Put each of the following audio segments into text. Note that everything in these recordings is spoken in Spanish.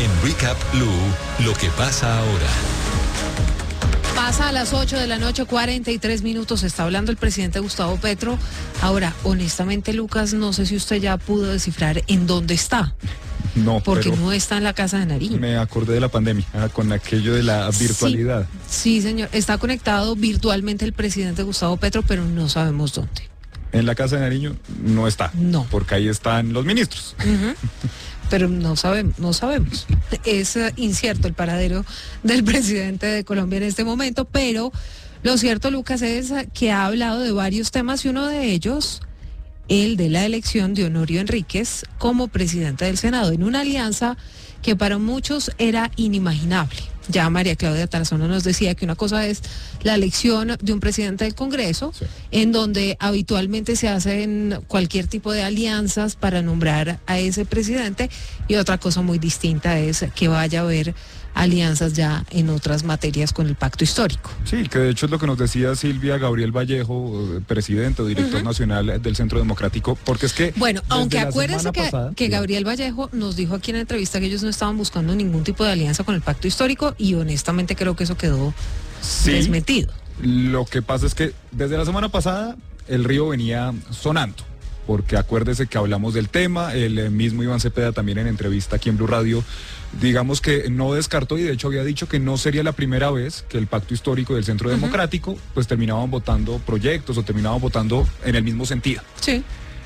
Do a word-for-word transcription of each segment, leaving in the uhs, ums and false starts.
En Recap Blue, lo que pasa ahora. Pasa a las ocho de la noche, cuarenta y tres minutos. Está hablando el presidente Gustavo Petro. Ahora, honestamente, Lucas, no sé si usted ya pudo descifrar en dónde está. No, porque pero no está en la Casa de Nariño. Me acordé de la pandemia, ah, con aquello de la virtualidad. Sí, sí, señor. Está conectado virtualmente el presidente Gustavo Petro, pero no sabemos dónde. En la Casa de Nariño no está. No. Porque ahí están los ministros. Uh-huh. Pero no sabemos, no sabemos. Es uh, incierto el paradero del presidente de Colombia en este momento, pero lo cierto, Lucas, es que ha hablado de varios temas y uno de ellos, el de la elección de Honorio Enríquez como presidente del Senado, en una alianza que para muchos era inimaginable. Ya María Claudia Tarazona nos decía que una cosa es la elección de un presidente del Congreso, sí, en donde habitualmente se hacen cualquier tipo de alianzas para nombrar a ese presidente, y otra cosa muy distinta es que vaya a haber alianzas ya en otras materias con el pacto histórico. Sí, que de hecho es lo que nos decía Silvia Gabriel Vallejo, presidente o director uh-huh. nacional del Centro Democrático, porque es que... Bueno, aunque acuérdese que, pasada, que Gabriel Vallejo nos dijo aquí en la entrevista que ellos no estaban buscando ningún tipo de alianza con el pacto histórico, y honestamente creo que eso quedó sí, desmentido. Lo que pasa es que desde la semana pasada el río venía sonando, porque acuérdese que hablamos del tema, el mismo Iván Cepeda también en entrevista aquí en Blue Radio, digamos que no descartó, y de hecho había dicho que no sería la primera vez que el pacto histórico del Centro uh-huh. Democrático pues terminaban votando proyectos o terminaban votando en el mismo sentido. Sí.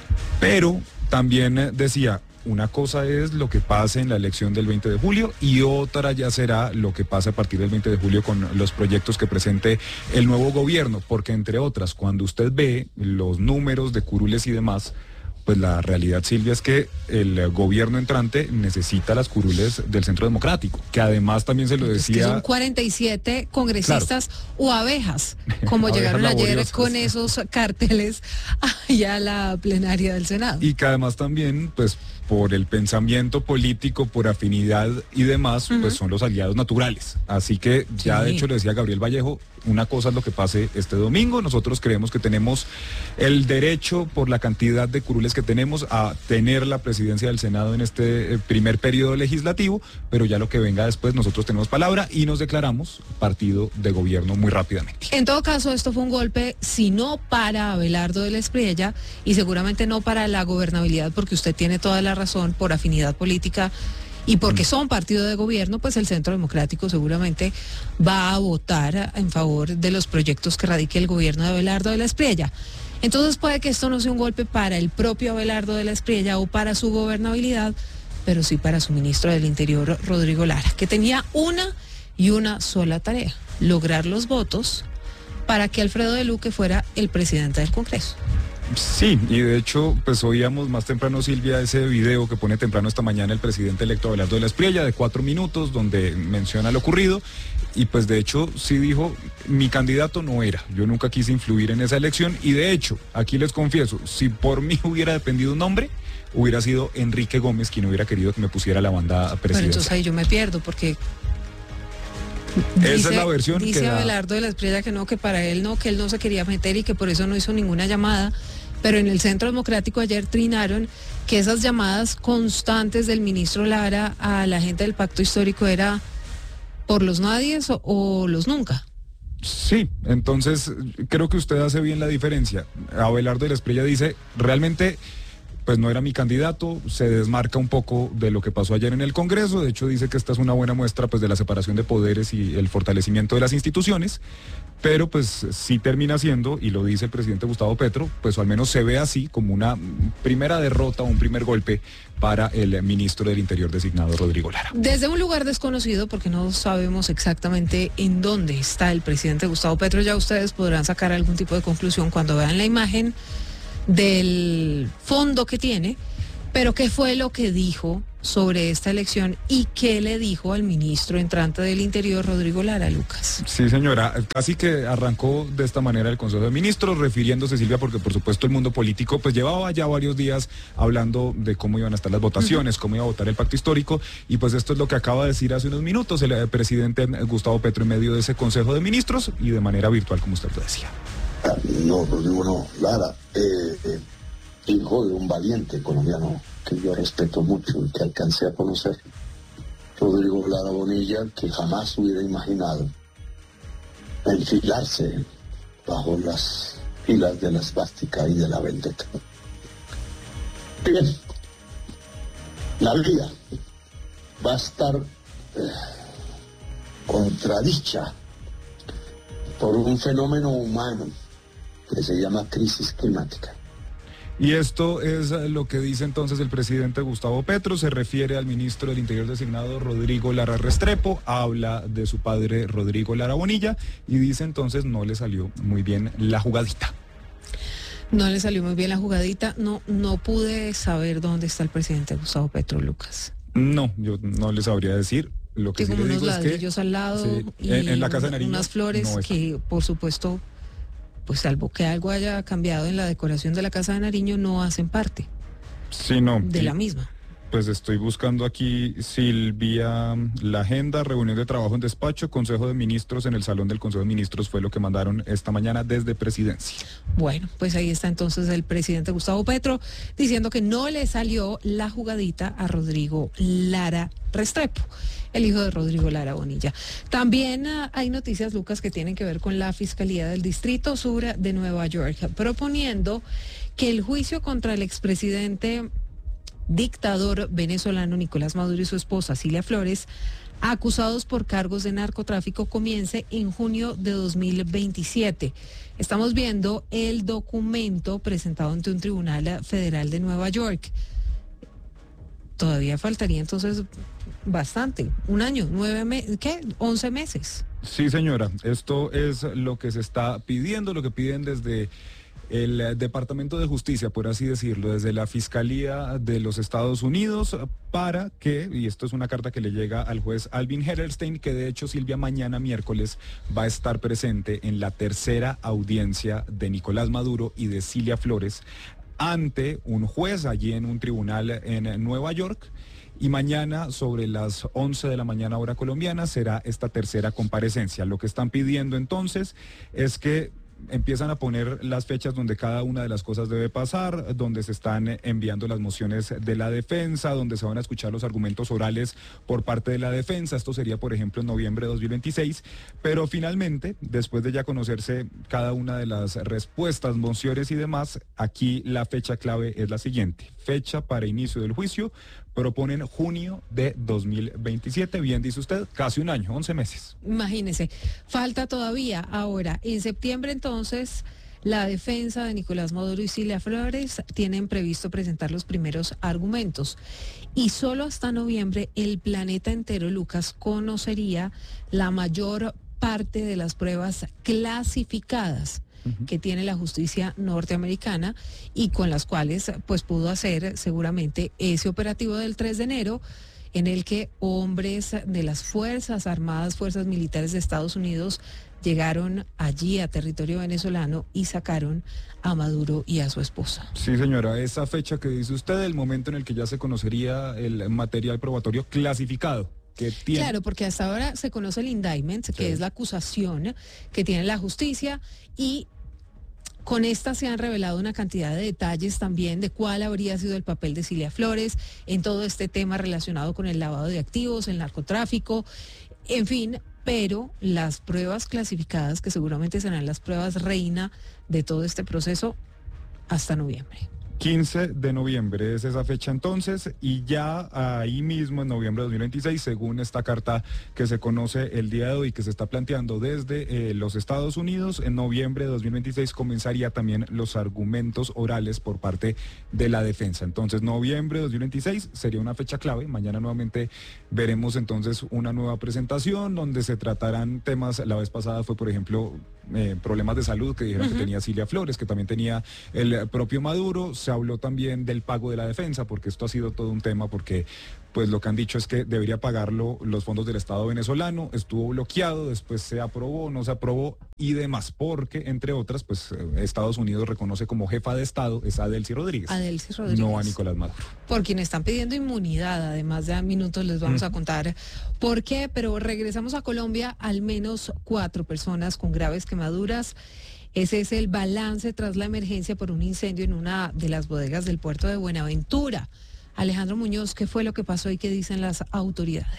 Pero también decía, una cosa es lo que pase en la elección del veinte de julio y otra ya será lo que pase a partir del veinte de julio con los proyectos que presente el nuevo gobierno, porque entre otras, cuando usted ve los números de curules y demás, pues la realidad, Silvia, es que el gobierno entrante necesita las curules del Centro Democrático, que además también se lo decía... Es que son cuarenta y siete congresistas, claro, o abejas, como abejas llegaron ayer laboriosas con esos carteles allá a la plenaria del Senado. Y que además también, pues, por el pensamiento político, por afinidad y demás, uh-huh. pues son los aliados naturales. Así que ya sí. de hecho le decía Gabriel Vallejo, una cosa es lo que pase este domingo, nosotros creemos que tenemos el derecho, por la cantidad de curules que tenemos, a tener la presidencia del Senado en este primer periodo legislativo, pero ya lo que venga después, nosotros tenemos palabra y nos declaramos partido de gobierno muy rápidamente. En todo caso, esto fue un golpe, si no para Abelardo de la Espriella, y seguramente no para la gobernabilidad, porque usted tiene toda la razón, por afinidad política y porque son partido de gobierno, pues el Centro Democrático seguramente va a votar en favor de los proyectos que radique el gobierno de Abelardo de la Espriella. Entonces puede que esto no sea un golpe para el propio Abelardo de la Espriella o para su gobernabilidad, pero sí para su ministro del Interior, Rodrigo Lara, que tenía una y una sola tarea: lograr los votos para que Alfredo de Luque fuera el presidente del Congreso. Sí, y de hecho, pues oíamos más temprano, Silvia, ese video que pone temprano esta mañana el presidente electo Abelardo de la Espriella, de cuatro minutos, donde menciona lo ocurrido, y pues de hecho sí dijo, mi candidato no era, yo nunca quise influir en esa elección, y de hecho, aquí les confieso, si por mí hubiera dependido un nombre, hubiera sido Enrique Gómez quien hubiera querido que me pusiera la banda presidencial. Pero entonces ahí yo me pierdo, porque... Esa dice, es la versión dice que da... Abelardo de la Espriella que no, que para él no, que él no se quería meter y que por eso no hizo ninguna llamada, pero en el Centro Democrático ayer trinaron que esas llamadas constantes del ministro Lara a la gente del pacto histórico era por los nadies o, o los nunca. Sí, entonces creo que usted hace bien la diferencia. Abelardo de la Espriella dice, realmente... pues no era mi candidato, se desmarca un poco de lo que pasó ayer en el Congreso, de hecho dice que esta es una buena muestra pues de la separación de poderes y el fortalecimiento de las instituciones, pero pues sí termina siendo, y lo dice el presidente Gustavo Petro, pues o al menos se ve así como una primera derrota, un primer golpe para el ministro del Interior designado, Rodrigo Lara. Desde un lugar desconocido, porque no sabemos exactamente en dónde está el presidente Gustavo Petro, ya ustedes podrán sacar algún tipo de conclusión cuando vean la imagen del fondo que tiene, pero ¿qué fue lo que dijo sobre esta elección y qué le dijo al ministro entrante del Interior, Rodrigo Lara, Lucas? Sí, señora, casi que arrancó de esta manera el Consejo de Ministros, refiriéndose, Silvia, porque por supuesto el mundo político pues llevaba ya varios días hablando de cómo iban a estar las votaciones, uh-huh. cómo iba a votar el pacto histórico, y pues esto es lo que acaba de decir hace unos minutos el presidente Gustavo Petro en medio de ese Consejo de Ministros y de manera virtual, como usted lo decía. No, Rodrigo no, Lara, eh, eh, hijo de un valiente colombiano que yo respeto mucho y que alcancé a conocer. Rodrigo Lara Bonilla, que jamás hubiera imaginado enfilarse bajo las filas de la esvástica y de la vendetta. Bien, la vida va a estar eh, contradicha por un fenómeno humano que se llama crisis climática. Y esto es lo que dice entonces el presidente Gustavo Petro, se refiere al ministro del Interior designado Rodrigo Lara Restrepo, habla de su padre Rodrigo Lara Bonilla y dice entonces no le salió muy bien la jugadita. No le salió muy bien la jugadita, no, no pude saber dónde está el presidente Gustavo Petro, Lucas. No, yo no les sabría decir. Lo que Tiene sí como le unos digo es que ladrillos al lado sí, y en, en la casa de Nariño, unas flores no que por supuesto, pues salvo que algo haya cambiado en la decoración de la casa de Nariño, no hacen parte sí, no, de sí. la misma. Pues estoy buscando aquí, Silvia, la agenda, reunión de trabajo en despacho, Consejo de Ministros en el Salón del Consejo de Ministros fue lo que mandaron esta mañana desde Presidencia. Bueno, pues ahí está entonces el presidente Gustavo Petro diciendo que no le salió la jugadita a Rodrigo Lara Restrepo, el hijo de Rodrigo Lara Bonilla. También uh, hay noticias, Lucas, que tienen que ver con la Fiscalía del Distrito Sur de Nueva York, proponiendo que el juicio contra el expresidente dictador venezolano Nicolás Maduro y su esposa Cilia Flores, acusados por cargos de narcotráfico, comience en junio de dos mil veintisiete. Estamos viendo el documento presentado ante un tribunal federal de Nueva York. Todavía faltaría entonces bastante, un año, nueve meses, ¿qué? Once meses. Sí, señora, esto es lo que se está pidiendo, lo que piden desde el Departamento de Justicia, por así decirlo, desde la Fiscalía de los Estados Unidos, para que, y esto es una carta que le llega al juez Alvin Hellerstein, que de hecho Silvia mañana miércoles va a estar presente en la tercera audiencia de Nicolás Maduro y de Cilia Flores ante un juez allí en un tribunal en Nueva York. Y mañana sobre las once de la mañana hora colombiana será esta tercera comparecencia. Lo que están pidiendo entonces es que empiezan a poner las fechas donde cada una de las cosas debe pasar, donde se están enviando las mociones de la defensa, donde se van a escuchar los argumentos orales por parte de la defensa. Esto sería, por ejemplo, en noviembre de dos mil veintiséis, pero finalmente, después de ya conocerse cada una de las respuestas, mociones y demás, aquí la fecha clave es la siguiente: fecha para inicio del juicio, proponen junio de dos mil veintisiete, bien dice usted, casi un año, once meses. Imagínese, falta todavía. Ahora, en septiembre entonces, la defensa de Nicolás Maduro y Cilia Flores tienen previsto presentar los primeros argumentos. Y solo hasta noviembre el planeta entero, Lucas, conocería la mayor parte de las pruebas clasificadas que tiene la justicia norteamericana y con las cuales pues pudo hacer seguramente ese operativo del tres de enero en el que hombres de las Fuerzas Armadas, Fuerzas Militares de Estados Unidos llegaron allí a territorio venezolano y sacaron a Maduro y a su esposa. Sí, señora, esa fecha que dice usted, el momento en el que ya se conocería el material probatorio clasificado. Que tiene. Claro, porque hasta ahora se conoce el indictment, que Sí. es la acusación que tiene la justicia, y con esta se han revelado una cantidad de detalles también de cuál habría sido el papel de Cilia Flores en todo este tema relacionado con el lavado de activos, el narcotráfico, en fin, pero las pruebas clasificadas, que seguramente serán las pruebas reina de todo este proceso, hasta noviembre. quince de noviembre es esa fecha entonces, y ya ahí mismo en noviembre de dos mil veintiséis, según esta carta que se conoce el día de hoy, que se está planteando desde eh, los Estados Unidos, en noviembre de dos mil veintiséis comenzaría también los argumentos orales por parte de la defensa. Entonces, noviembre de dos mil veintiséis sería una fecha clave. Mañana nuevamente veremos entonces una nueva presentación donde se tratarán temas. La vez pasada fue, por ejemplo, eh, problemas de salud que dijeron uh-huh. que tenía Cilia Flores, que también tenía el propio Maduro. Se habló también del pago de la defensa, porque esto ha sido todo un tema, porque pues lo que han dicho es que debería pagarlo los fondos del Estado venezolano, estuvo bloqueado, después se aprobó, no se aprobó y demás, porque entre otras, pues Estados Unidos reconoce como jefa de Estado es a Delcy Rodríguez, a Delcy Rodríguez, no a Nicolás Maduro. Por quien están pidiendo inmunidad, además de a minutos les vamos mm. a contar por qué, pero regresamos a Colombia, al menos cuatro personas con graves quemaduras. Ese es el balance tras la emergencia por un incendio en una de las bodegas del puerto de Buenaventura. Alejandro Muñoz, ¿qué fue lo que pasó y qué dicen las autoridades?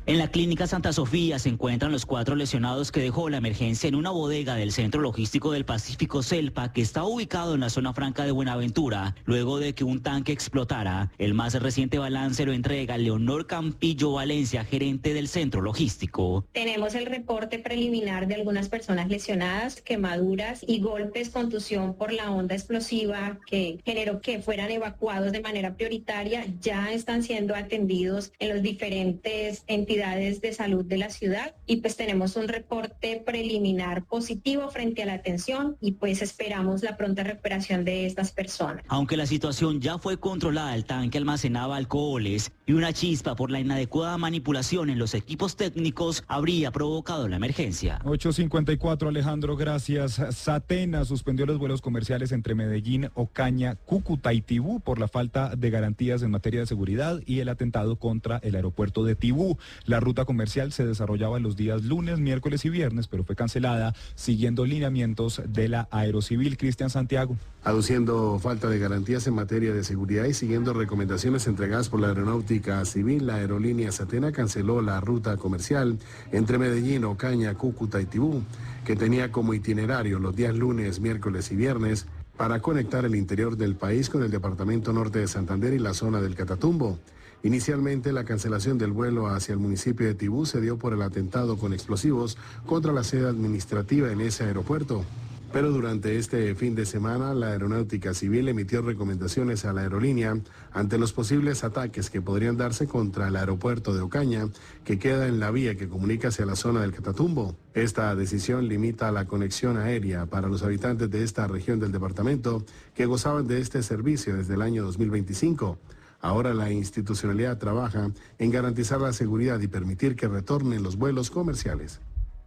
En la clínica Santa Sofía se encuentran los cuatro lesionados que dejó la emergencia en una bodega del Centro Logístico del Pacífico Celpa, que está ubicado en la zona franca de Buenaventura, luego de que un tanque explotara. El más reciente balance lo entrega Leonor Campillo Valencia, gerente del Centro Logístico. Tenemos el reporte preliminar de algunas personas lesionadas, quemaduras y golpes, contusión por la onda explosiva que generó que fueran evacuados de manera prioritaria. Ya están siendo atendidos en los diferentes entidades de salud de la ciudad y pues tenemos un reporte preliminar positivo frente a la atención y pues esperamos la pronta recuperación de estas personas. Aunque la situación ya fue controlada, el tanque almacenaba alcoholes y una chispa por la inadecuada manipulación en los equipos técnicos habría provocado la emergencia. ocho cincuenta y cuatro, Alejandro, gracias. Satena suspendió los vuelos comerciales entre Medellín, Ocaña, Cúcuta y Tibú por la falta de garantías en materia de seguridad y el atentado contra el aeropuerto de Tibú. La ruta comercial se desarrollaba los días lunes, miércoles y viernes, pero fue cancelada siguiendo lineamientos de la Aerocivil. Cristian Santiago. Aduciendo falta de garantías en materia de seguridad y siguiendo recomendaciones entregadas por la Aeronáutica Civil, la aerolínea Satena canceló la ruta comercial entre Medellín, Ocaña, Cúcuta y Tibú, que tenía como itinerario los días lunes, miércoles y viernes para conectar el interior del país con el departamento norte de Santander y la zona del Catatumbo. Inicialmente, la cancelación del vuelo hacia el municipio de Tibú se dio por el atentado con explosivos contra la sede administrativa en ese aeropuerto. Pero durante este fin de semana, la Aeronáutica Civil emitió recomendaciones a la aerolínea ante los posibles ataques que podrían darse contra el aeropuerto de Ocaña, que queda en la vía que comunica hacia la zona del Catatumbo. Esta decisión limita la conexión aérea para los habitantes de esta región del departamento que gozaban de este servicio desde el año dos mil veinticinco. Ahora la institucionalidad trabaja en garantizar la seguridad y permitir que retornen los vuelos comerciales.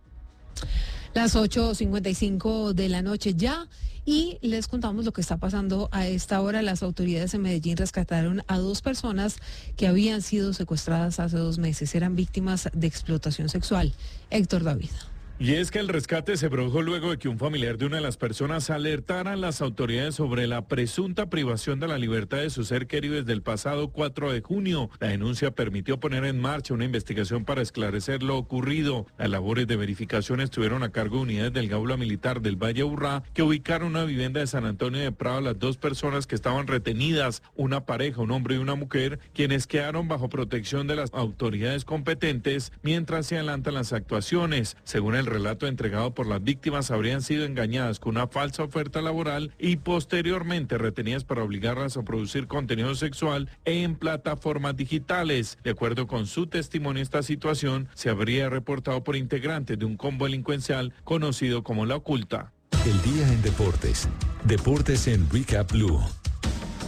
Las ocho cincuenta y cinco de la noche ya y les contamos lo que está pasando a esta hora. Las autoridades en Medellín rescataron a dos personas que habían sido secuestradas hace dos meses. Eran víctimas de explotación sexual. Héctor David. Y es que el rescate se produjo luego de que un familiar de una de las personas alertara a las autoridades sobre la presunta privación de la libertad de su ser querido desde el pasado cuatro de junio. La denuncia permitió poner en marcha una investigación para esclarecer lo ocurrido. Las labores de verificación estuvieron a cargo de unidades del Gaula Militar del Valle Urrá, que ubicaron una vivienda de San Antonio de Prado a las dos personas que estaban retenidas, una pareja, un hombre y una mujer, quienes quedaron bajo protección de las autoridades competentes mientras se adelantan las actuaciones. Según el relato entregado por las víctimas, habrían sido engañadas con una falsa oferta laboral y posteriormente retenidas para obligarlas a producir contenido sexual en plataformas digitales. De acuerdo con su testimonio, esta situación se habría reportado por integrantes de un combo delincuencial conocido como La Oculta. El día en deportes. Deportes en Recap Blue.